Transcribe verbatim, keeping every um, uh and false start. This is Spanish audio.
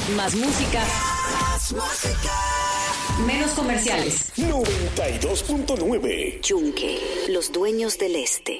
Más música. Más música. Menos comerciales. noventa y dos punto nueve. Yunque, los dueños del este.